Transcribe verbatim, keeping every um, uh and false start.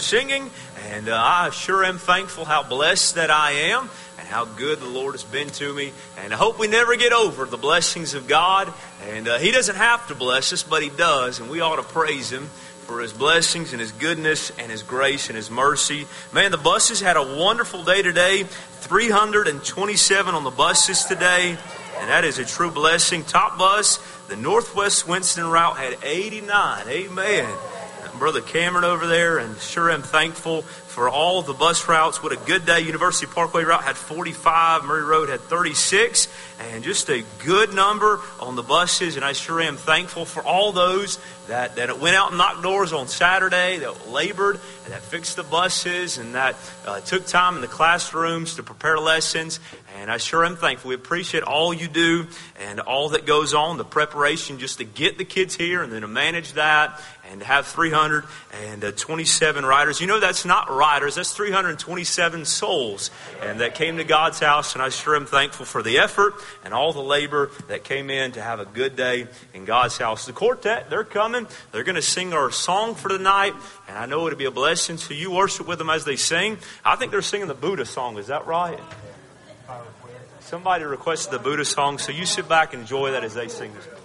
singing, and uh, I sure am thankful how blessed that I am and how good the Lord has been to me. And I hope we never get over the blessings of God. And uh, He doesn't have to bless us, but He does, and we ought to praise Him for His blessings and His goodness and His grace and His mercy. Man, the buses had a wonderful day today. three hundred twenty-seven on the buses today, and that is a true blessing. Top bus, the Northwest Winston route, had eighty-nine. Amen. Brother Cameron over there, and sure am thankful for all the bus routes. What a good day. University Parkway route had forty-five. Murray Road had thirty-six. And just a good number on the buses. And I sure am thankful for all those that, that went out and knocked doors on Saturday, that labored, and that fixed the buses, and that uh, took time in the classrooms to prepare lessons. And I sure am thankful. We appreciate all you do and all that goes on, the preparation just to get the kids here and then to manage that and to have three hundred twenty-seven riders. You know, that's not riders, that's three hundred twenty-seven souls and that came to God's house. And I sure am thankful for the effort and all the labor that came in to have a good day in God's house. The quartet, they're coming. They're going to sing our song for tonight. And I know it'll be a blessing. So you worship with them as they sing. I think they're singing the Buddha song. Is that right? Somebody requested the Buddha song, so you sit back and enjoy that as they sing this.